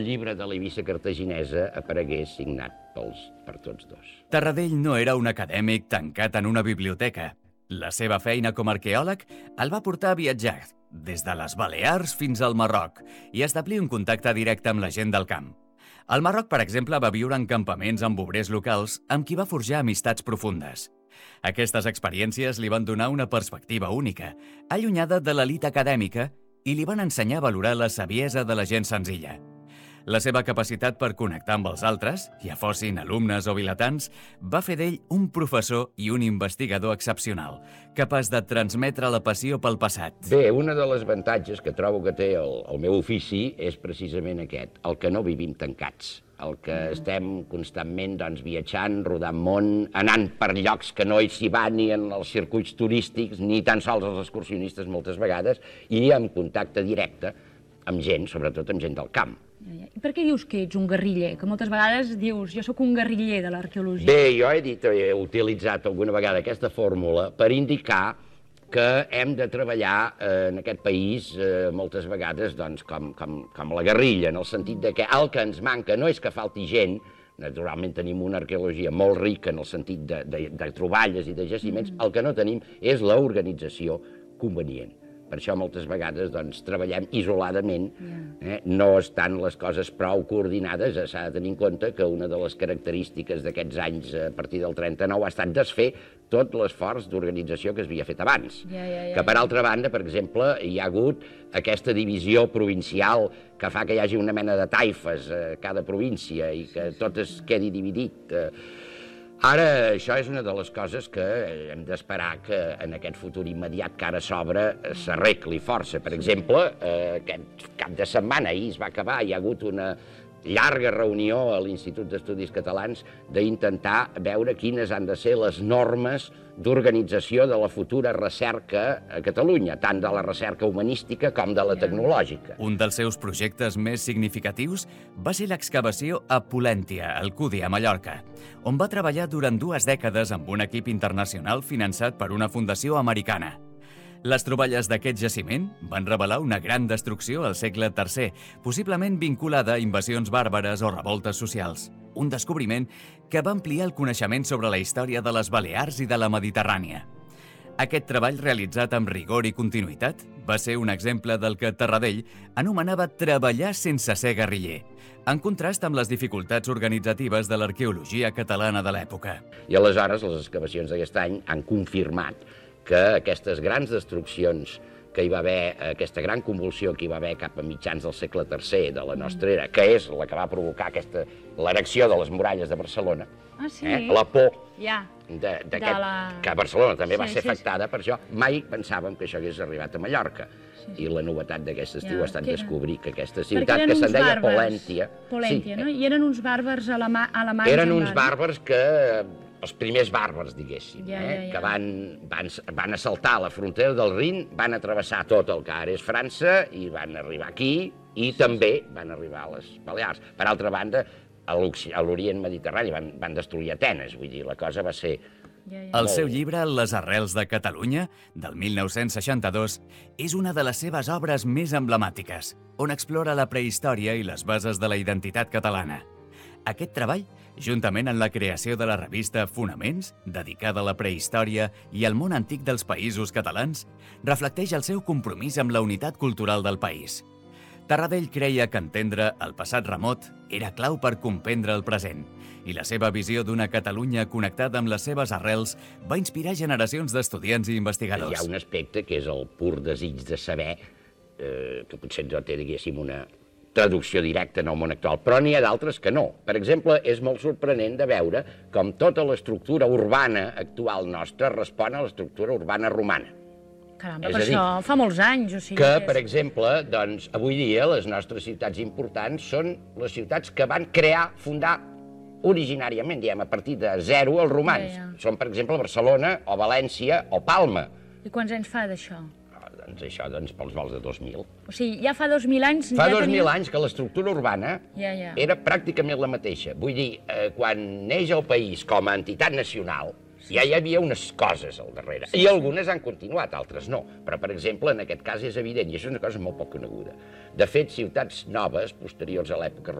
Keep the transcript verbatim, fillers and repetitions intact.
llibre de l'Eivissa cartaginesa aparegués signat pels, per tots dos. Terradell no era un acadèmic tancat en una biblioteca. La seva feina com a arqueòleg el va portar a viatjar, des de les Balears fins al Marroc, i establir un contacte directe amb la gent del camp. Al Marroc, per exemple, va viure en campaments amb obrers locals amb qui va forjar amistats profundes. Aquestes experiències li van donar una perspectiva única, allunyada de l'elit acadèmica, i li van ensenyar a valorar la saviesa de la gent senzilla. La seva capacitat per connectar amb els altres, ja fossin alumnes o vilatans, va fer d'ell un professor i un investigador excepcional, capaç de transmetre la passió pel passat. Bé, un dels avantatges que trobo que té el, el meu ofici és precisament aquest, el que no vivim tancats, el que estem constantment doncs, viatjant, rodant món, anant per llocs que no s'hi van ni en els circuits turístics, ni tan sols els excursionistes moltes vegades, i en contacte directe amb gent, sobretot amb gent del camp. I per què dius que ets un guerriller? Que moltes vegades dius, jo sóc un guerriller de l'arqueologia. Bé, jo he dit, he utilitzat alguna vegada aquesta fórmula per indicar que hem de treballar eh, en aquest país eh, moltes vegades doncs, com, com, com la guerrilla, en el sentit de que el que ens manca no és que falti gent, naturalment tenim una arqueologia molt rica en el sentit de, de, de troballes i de jaciments, mm. el que no tenim és l'organització convenient. Per això moltes vegades doncs, treballem isoladament, eh? no estan les coses prou coordinades. S'ha de tenir en compte que una de les característiques d'aquests anys, a partir del trenta-nou, ha estat desfer tot l'esforç d'organització que s'havia fet abans. Ja, ja, ja, que, per altra banda, per exemple, hi ha hagut aquesta divisió provincial que fa que hi hagi una mena de taifes a cada província i que tot es quedi dividit. Ara, això és una de les coses que hem d'esperar que en aquest futur immediat que ara s'obre s'arregli força. Per exemple, aquest cap de setmana, ahir es va acabar, hi ha hagut una llarga reunió a l'Institut d'Estudis Catalans d'intentar veure quines han de ser les normes d'organització de la futura recerca a Catalunya, tant de la recerca humanística com de la tecnològica. Un dels seus projectes més significatius va ser l'excavació a Polèntia, al Cudi, a Mallorca, on va treballar durant dues dècades amb un equip internacional finançat per una fundació americana. Les troballes d'aquest jaciment van revelar una gran destrucció al segle tercer, possiblement vinculada a invasions bàrbares o revoltes socials. Un descobriment que va ampliar el coneixement sobre la història de les Balears i de la Mediterrània. Aquest treball, realitzat amb rigor i continuïtat, va ser un exemple del que Terradell anomenava treballar sense ser guerriller, en contrast amb les dificultats organitzatives de l'arqueologia catalana de l'època. I aleshores les excavacions d'aquest any han confirmat que aquestes grans destruccions que hi va haver, aquesta gran convulsió que hi va haver cap a mitjans del segle tercer de la nostra era, que és la que va provocar aquesta l'erecció de les muralles de Barcelona, ah, sí? eh? la por ja. d'aquest, la... que Barcelona també sí, va ser sí, afectada, sí. per això mai pensàvem que això hagués arribat a Mallorca. Sí, sí. I la novetat d'aquest estiu ja, ha estat que descobrir que aquesta ciutat, que se'n deia Polèntia... Polèntia, sí, no? I eren uns bàrbars alemanys... Eren uns bàrbars que... els primers bàrbars, diguéssim, ja, eh? ja, ja. que van, van, van assaltar la frontera del Rin, van atrevessar tot el que ara és França i van arribar aquí i també van arribar a les Balears. Per altra banda, a l'Orient Mediterrani van, van destruir Atenes, vull dir, la cosa va ser... Ja, ja. El seu llibre Les arrels de Catalunya, del mil nou-cents seixanta-dos, és una de les seves obres més emblemàtiques, on explora la prehistòria i les bases de la identitat catalana. Aquest treball, juntament amb la creació de la revista Fonaments, dedicada a la prehistòria i al món antic dels països catalans, reflecteix el seu compromís amb la unitat cultural del país. Terradell creia que entendre el passat remot era clau per comprendre el present, i la seva visió d'una Catalunya connectada amb les seves arrels va inspirar generacions d'estudiants i investigadors. Hi ha un aspecte que és el pur desig de saber, eh, que potser no té, diguéssim, una traducció directa en el món actual, però n'hi ha d'altres que no. Per exemple, és molt sorprenent de veure com tota l'estructura urbana actual nostra respon a l'estructura urbana romana. Caramba, per això fa molts anys. O sigui que, per exemple, doncs, avui dia les nostres ciutats importants són les ciutats que van crear, fundar originàriament, diguem, a partir de zero, els romans. Ja, ja. Són, per exemple, Barcelona o València o Palma. I quants anys fa d'això? Doncs això, doncs, pels vols de dos mil. O sigui, ja fa dos mil anys... Fa ja dos mil tenia... anys que l'estructura urbana ja, ja. era pràcticament la mateixa. Vull dir, eh, quan neix el país com a entitat nacional, sí, ja hi havia unes coses al darrere. Sí, I algunes sí. han continuat, altres no. Però, per exemple, en aquest cas és evident, i això és una cosa molt poc coneguda. De fet, ciutats noves, posteriors a l'època